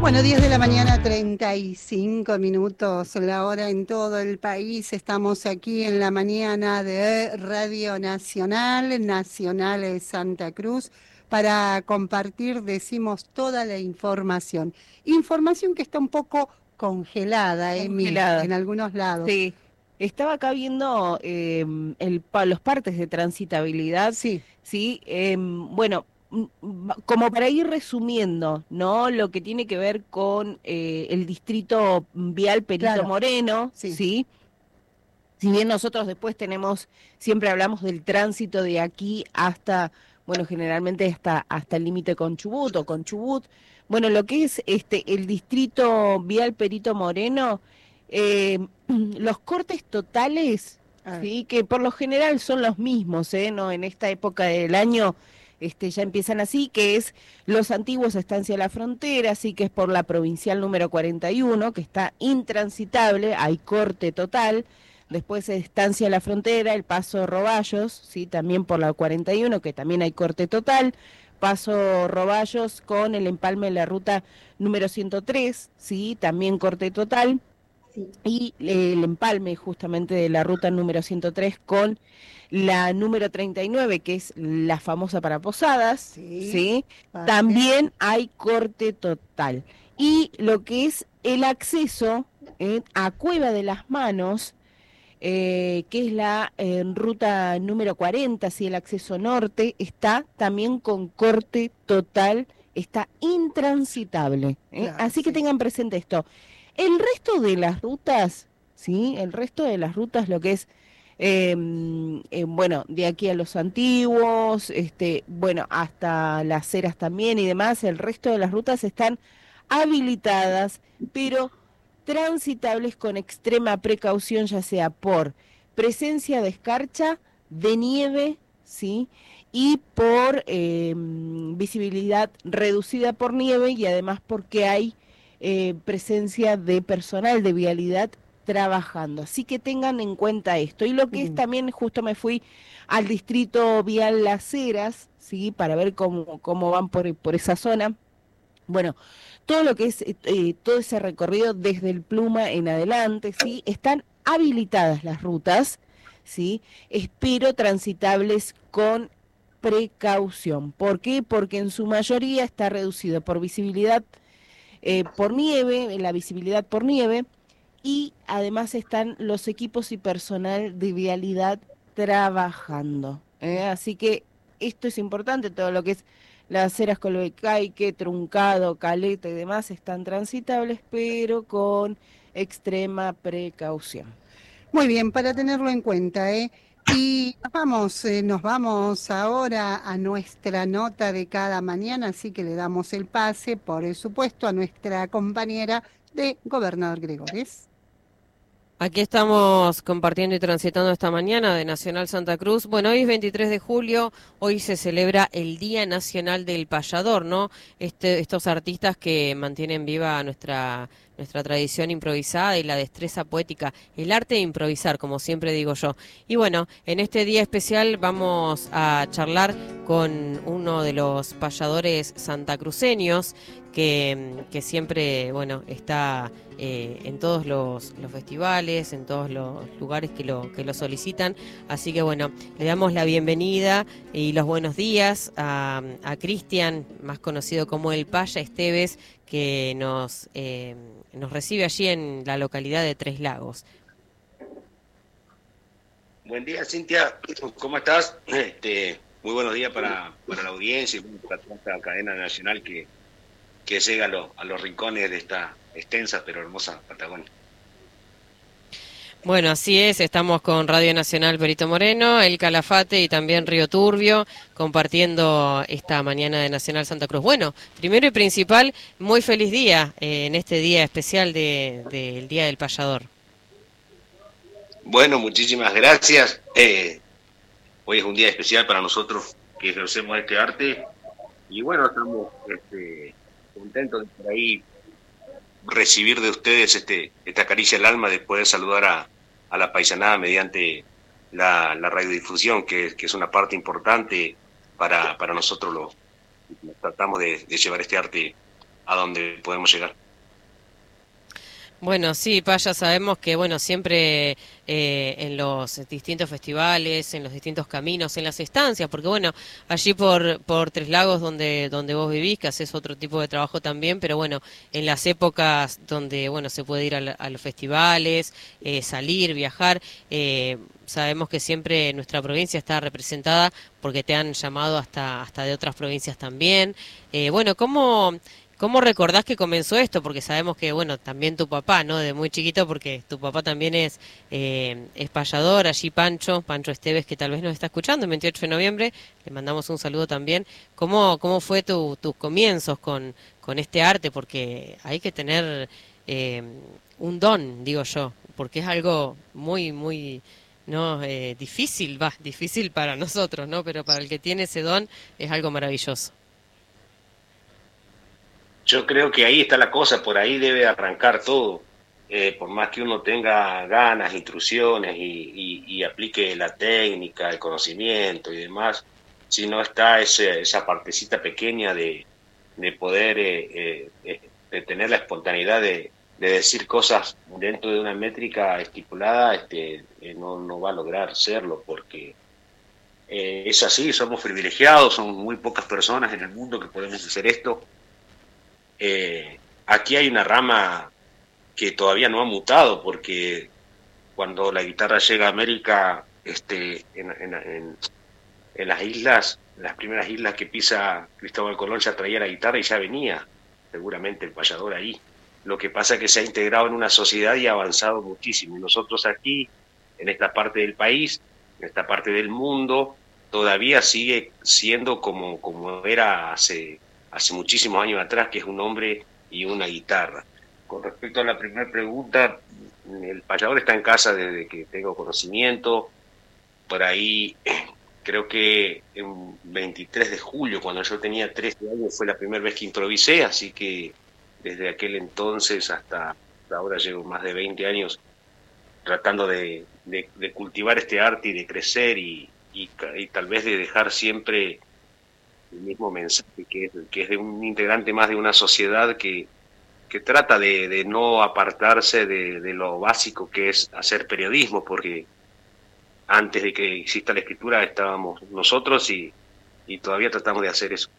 Bueno, 10 de la mañana, 35 minutos, la hora en todo el país. Estamos aquí en la mañana de Radio Nacional, Nacional de Santa Cruz, para compartir, decimos, toda la información. Información que está un poco congelada, en Congelada. algunos lados. Sí. Estaba acá viendo los partes de transitabilidad, Sí, ¿sí? Bueno, como para ir resumiendo, ¿no? Lo que tiene que ver con el distrito vial Perito claro, Moreno, sí. ¿sí? Si bien nosotros después tenemos, siempre hablamos del tránsito de aquí hasta, bueno, generalmente hasta el límite con Chubut o con Chubut. Bueno, lo que es el distrito vial Perito Moreno, los cortes totales, A ver, sí, que por lo general son los mismos, ¿no? En esta época del año, ya empiezan así, que es los antiguos Estancia La Frontera, así que es por la provincial número 41, que está intransitable, hay corte total. Después Estancia La Frontera, el Paso Roballos, sí, también por la 41, que también hay corte total. Paso Roballos con el empalme de la ruta número 103, sí, también corte total. sí, Y el empalme justamente de la ruta número 103 con la número 39, que es la famosa para Posadas, sí, ¿sí? pase. También hay corte total. Y lo que es el acceso a Cueva de las Manos, que es la ruta número 40, si el acceso norte, está también con corte total, está intransitable. Claro, Así que sí. tengan presente esto. El resto de las rutas, ¿sí? El resto de las rutas, lo que es, bueno, de aquí a los antiguos, bueno, hasta las Heras también y demás, el resto de las rutas están habilitadas, pero transitables con extrema precaución, ya sea por presencia de escarcha, de nieve, ¿sí? Y por visibilidad reducida por nieve y además porque hay presencia de personal de vialidad trabajando. Así que tengan en cuenta esto. Y lo que es Mm. también, justo me fui al distrito vial Las Heras, ¿sí? Para ver cómo van por esa zona. Bueno, todo lo que es todo ese recorrido desde el Pluma en adelante, ¿sí? Están habilitadas las rutas, ¿sí? Espero transitables con precaución. ¿Por qué? Porque en su mayoría está reducido por visibilidad por nieve, la visibilidad por nieve, y además están los equipos y personal de vialidad trabajando. Así que esto es importante, todo lo que es las aceras Colbecaique, Truncado, Caleta y demás están transitables, pero con extrema precaución. Muy bien, para tenerlo en cuenta, ¿eh? Y nos vamos ahora a nuestra nota de cada mañana, así que le damos el pase, por supuesto, a nuestra compañera de Gobernador Gregores. Aquí estamos compartiendo y transitando esta mañana de Nacional Santa Cruz. Bueno, hoy es 23 de julio, hoy se celebra el Día Nacional del Payador, ¿no? Estos artistas que mantienen viva nuestra tradición improvisada y la destreza poética, el arte de improvisar, como siempre digo yo. Y bueno, en este día especial vamos a charlar con uno de los payadores santacruceños que siempre, bueno, está en todos los festivales, en todos los lugares que lo solicitan. Así que bueno, le damos la bienvenida y los buenos días a Cristian, más conocido como el Paya Esteves, que nos recibe allí en la localidad de Tres Lagos. Buen día, Cintia. ¿Cómo estás? Muy buenos días para la audiencia y para toda esta cadena nacional que llega a los rincones de esta extensa pero hermosa Patagonia. Bueno, así es, estamos con Radio Nacional Perito Moreno, El Calafate y también Río Turbio, compartiendo esta mañana de Nacional Santa Cruz. Bueno, primero y principal, muy feliz día en este día especial del Día del Payador. Bueno, muchísimas gracias. Hoy es un día especial para nosotros que ejercemos este arte y bueno, estamos contentos de por ahí recibir de ustedes esta caricia al alma de poder saludar a la paisanada mediante la radiodifusión, que es una parte importante para nosotros tratamos de llevar este arte a donde podemos llegar. Bueno, sí, Paya, sabemos que, bueno, siempre en los distintos festivales, en los distintos caminos, en las estancias, porque, bueno, allí por Tres Lagos, donde vos vivís, que haces otro tipo de trabajo también, pero, bueno, en las épocas donde, bueno, se puede ir a los festivales, salir, viajar, sabemos que siempre nuestra provincia está representada porque te han llamado hasta de otras provincias también. Bueno, ¿cómo recordás que comenzó esto? Porque sabemos que, bueno, también tu papá, ¿no? De muy chiquito, porque tu papá también es payador, allí Pancho Esteves, que tal vez nos está escuchando, el 28 de noviembre, le mandamos un saludo también. ¿Cómo fue tus comienzos con este arte? Porque hay que tener eh, un don, digo yo, porque es algo muy, no, difícil para nosotros, ¿no? Pero para el que tiene ese don es algo maravilloso. Yo creo que ahí está la cosa, por ahí debe arrancar todo. Por más que uno tenga ganas, instrucciones y aplique la técnica, el conocimiento y demás, si no está esa partecita pequeña de poder de tener la espontaneidad de decir cosas dentro de una métrica estipulada, no va a lograr serlo, porque es así, somos privilegiados, somos muy pocas personas en el mundo que podemos hacer esto. Aquí hay una rama que todavía no ha mutado, porque cuando la guitarra llega a América, en las islas, en las primeras islas que pisa Cristóbal Colón, ya traía la guitarra y ya venía seguramente el payador ahí. Lo que pasa es que se ha integrado en una sociedad y ha avanzado muchísimo. Y nosotros aquí, en esta parte del país, en esta parte del mundo, todavía sigue siendo como era hace muchísimos años atrás, que es un hombre y una guitarra. Con respecto a la primera pregunta, el payador está en casa desde que tengo conocimiento. Por ahí, creo que en 23 de julio, cuando yo tenía 13 años, fue la primera vez que improvisé, así que desde aquel entonces hasta ahora llevo más de 20 años tratando de cultivar este arte y de crecer y tal vez de dejar siempre el mismo mensaje, que es de un integrante más de una sociedad que trata de no apartarse de lo básico que es hacer periodismo, porque antes de que exista la escritura estábamos nosotros y todavía tratamos de hacer eso.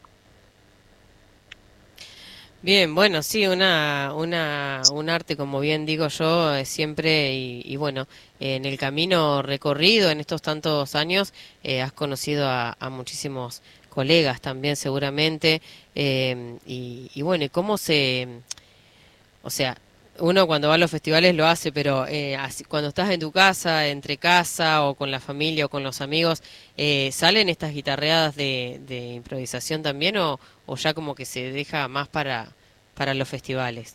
Bien, bueno, sí, un arte, como bien digo yo, siempre y bueno, en el camino recorrido en estos tantos años has conocido a muchísimos colegas también seguramente y bueno, ¿y cómo o sea, uno cuando va a los festivales lo hace, pero cuando estás en tu casa, entre casa o con la familia o con los amigos, ¿salen estas guitarreadas de improvisación también o ya como que se deja más para los festivales?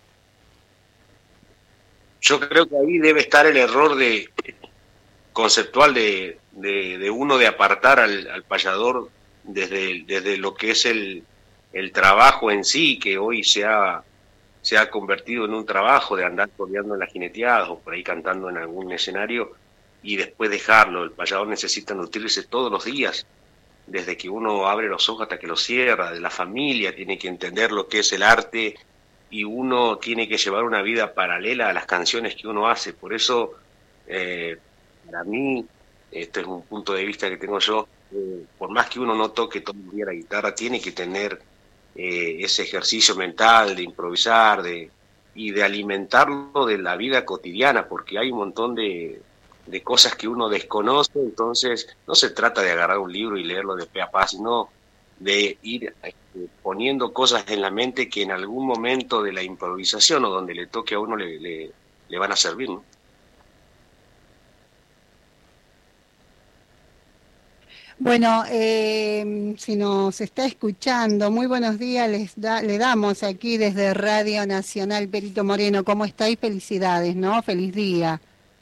Yo creo que ahí debe estar el error conceptual de uno de apartar al payador desde lo que es el trabajo en sí, que hoy se ha convertido en un trabajo de andar coreando en las jineteadas o por ahí cantando en algún escenario y después dejarlo. El payador necesita nutrirse todos los días, desde que uno abre los ojos hasta que los cierra, de la familia, tiene que entender lo que es el arte y uno tiene que llevar una vida paralela a las canciones que uno hace. Por eso, para mí, esto es un punto de vista que tengo yo, por más que uno no toque todo el día la guitarra, tiene que tener ese ejercicio mental de improvisar y de alimentarlo de la vida cotidiana, porque hay un montón de cosas que uno desconoce. Entonces no se trata de agarrar un libro y leerlo de pe a pa, sino de ir poniendo cosas en la mente que en algún momento de la improvisación o donde le toque a uno le van a servir, ¿no? Bueno, si nos está escuchando, muy buenos días, le damos aquí desde Radio Nacional Perito Moreno. ¿Cómo estáis? Felicidades, ¿no? Feliz día.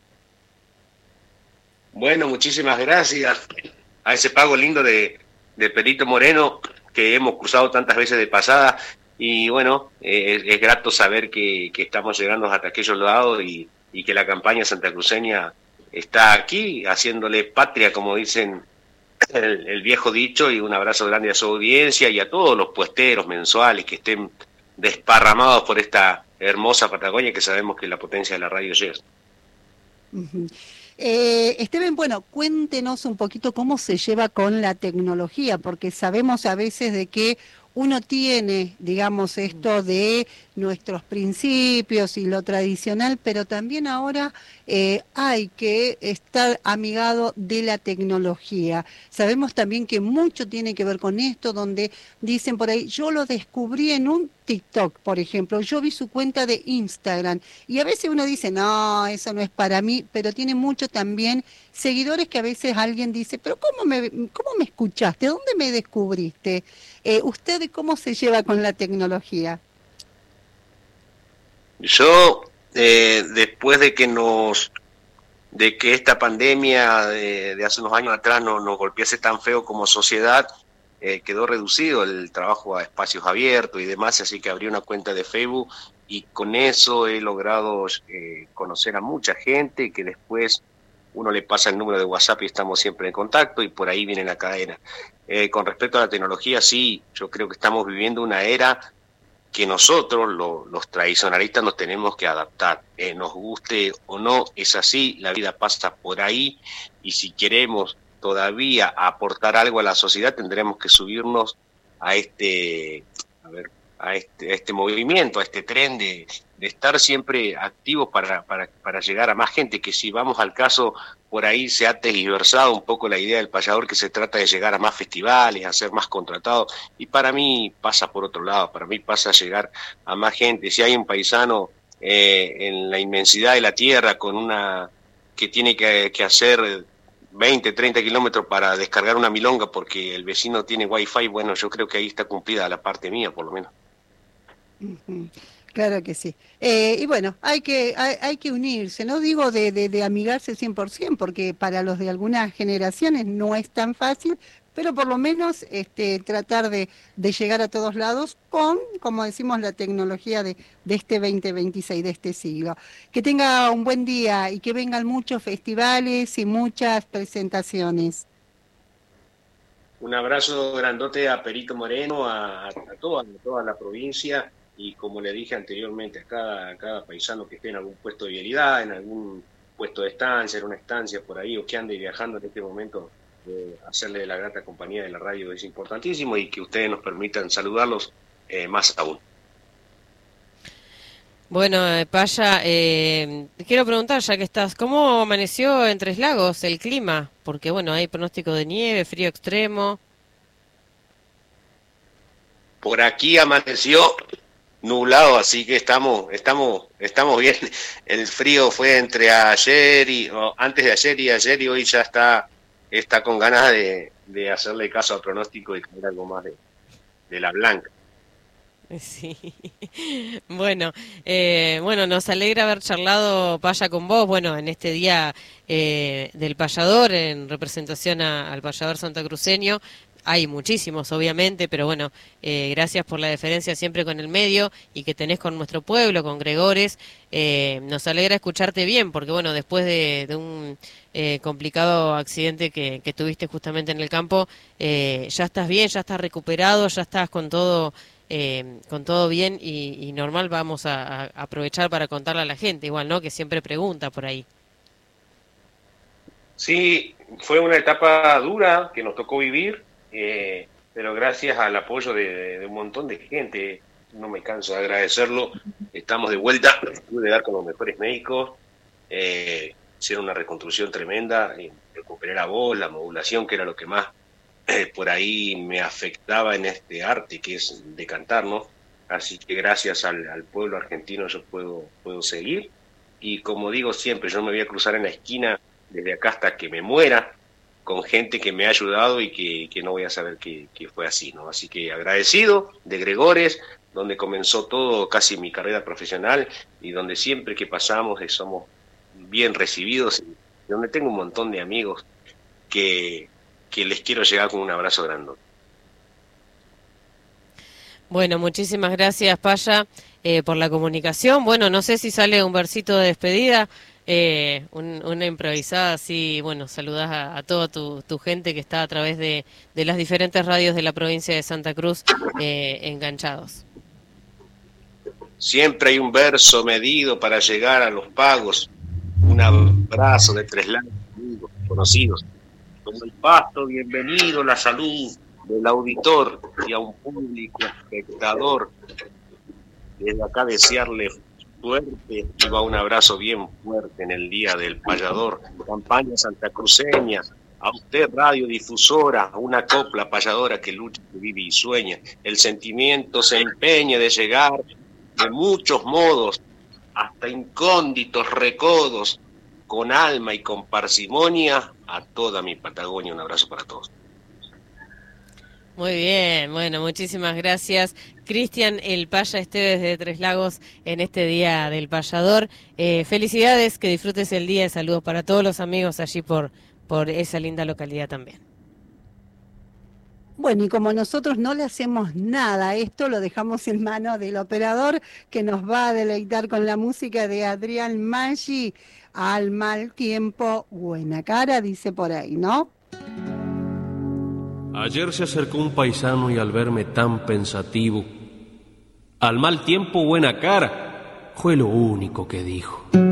Bueno, muchísimas gracias a ese pago lindo de Perito Moreno que hemos cruzado tantas veces de pasada. Y bueno, es grato saber que estamos llegando hasta aquellos lados y que la campaña santacruceña está aquí haciéndole patria, como dicen el viejo dicho. Y un abrazo grande a su audiencia y a todos los puesteros mensuales que estén desparramados por esta hermosa Patagonia que sabemos que la potencia de la radio llega. Ujú. Esteban, bueno, cuéntenos un poquito cómo se lleva con la tecnología, porque sabemos a veces de que uno tiene, digamos, esto de nuestros principios y lo tradicional, pero también ahora hay que estar amigado de la tecnología. Sabemos también que mucho tiene que ver con esto, donde dicen por ahí, yo lo descubrí en un TikTok, por ejemplo, yo vi su cuenta de Instagram, y a veces uno dice, no, eso no es para mí, pero tiene mucho también seguidores que a veces alguien dice, pero cómo me escuchaste? ¿Dónde me descubriste? ¿Usted cómo se lleva con la tecnología? Yo, después de que esta pandemia de hace unos años atrás nos golpease tan feo como sociedad, quedó reducido el trabajo a espacios abiertos y demás, así que abrí una cuenta de Facebook y con eso he logrado conocer a mucha gente que después uno le pasa el número de WhatsApp y estamos siempre en contacto y por ahí viene la cadena. Con respecto a la tecnología, sí, yo creo que estamos viviendo una era que nosotros, los tradicionalistas, nos tenemos que adaptar. Nos guste o no, es así, la vida pasa por ahí y si queremos todavía aportar algo a la sociedad, tendremos que subirnos a a este movimiento, a este tren de estar siempre activos para llegar a más gente, que si vamos al caso, por ahí se ha tergiversado un poco la idea del payador, que se trata de llegar a más festivales, a ser más contratados, y para mí pasa por otro lado, para mí pasa a llegar a más gente. Si hay un paisano en la inmensidad de la tierra que tiene que hacer 20, 30 kilómetros para descargar una milonga porque el vecino tiene wifi, bueno, yo creo que ahí está cumplida la parte mía, por lo menos. Ujú. Claro que sí. Y bueno, hay que unirse, no digo de amigarse 100%, porque para los de algunas generaciones no es tan fácil, pero por lo menos tratar de llegar a todos lados con, como decimos, la tecnología de este 2026, de este siglo. Que tenga un buen día y que vengan muchos festivales y muchas presentaciones. Un abrazo grandote a Perito Moreno, a toda la provincia, y como le dije anteriormente, a cada paisano que esté en algún puesto de vialidad, en algún puesto de estancia, en una estancia por ahí, o que ande viajando en este momento, hacerle la grata compañía de la radio es importantísimo y que ustedes nos permitan saludarlos más aún. Bueno, Paya, te quiero preguntar, ya que estás, ¿cómo amaneció en Tres Lagos el clima? Porque bueno, hay pronóstico de nieve, frío extremo. Por aquí amaneció nublado, así que estamos bien. El frío fue entre antes de ayer y hoy ya está con ganas de hacerle caso al pronóstico y tener algo más de la blanca. Sí, bueno, bueno, nos alegra haber charlado, Paya, con vos, bueno, en este día del payador, en representación al payador santacruceño. Hay muchísimos, obviamente, pero bueno, gracias por la deferencia siempre con el medio y que tenés con nuestro pueblo, con Gregores. Nos alegra escucharte bien, porque bueno, después de un complicado accidente que tuviste justamente en el campo, ya estás bien, ya estás recuperado, ya estás con todo bien y normal. Vamos a aprovechar para contarle a la gente, igual, ¿no? Que siempre pregunta por ahí. Sí, fue una etapa dura que nos tocó vivir, pero gracias al apoyo de un montón de gente, no me canso de agradecerlo, estamos de vuelta, pude dar con los mejores médicos, hicieron una reconstrucción tremenda, recuperé la voz, la modulación, que era lo que más por ahí me afectaba en este arte que es de cantar, ¿no? Así que gracias al pueblo argentino yo puedo seguir, y como digo siempre, yo me voy a cruzar en la esquina desde acá hasta que me muera, con gente que me ha ayudado y que no voy a saber que fue así, ¿no? Así que agradecido de Gregores, donde comenzó todo, casi mi carrera profesional, y donde siempre que pasamos somos bien recibidos, y donde tengo un montón de amigos que les quiero llegar con un abrazo grande. Bueno, muchísimas gracias, Paya, por la comunicación. Bueno, no sé si sale un versito de despedida. Una improvisada, así, bueno, saludás a toda tu gente que está a través de las diferentes radios de la provincia de Santa Cruz enganchados. Siempre hay un verso medido para llegar a los pagos, un abrazo de 3 lados, amigos, conocidos. Como el pasto, bienvenido, la salud del auditor y a un público espectador. Desde acá desearle suerte y va un abrazo bien fuerte en el Día del Payador. Campaña santacruceña, a usted radiodifusora, una copla payadora que lucha, que vive y sueña. El sentimiento se empeña de llegar de muchos modos, hasta incónditos recodos, con alma y con parsimonia, a toda mi Patagonia. Un abrazo para todos. Muy bien, bueno, muchísimas gracias. Cristian El Paya Esteves de Tres Lagos en este Día del Payador. Felicidades, que disfrutes el día, saludos para todos los amigos allí por esa linda localidad también. Bueno, y como nosotros no le hacemos nada a esto, lo dejamos en manos del operador que nos va a deleitar con la música de Adrián Maggi. Al mal tiempo, buena cara, dice por ahí, ¿no? Ayer se acercó un paisano y al verme tan pensativo, al mal tiempo, buena cara, fue lo único que dijo.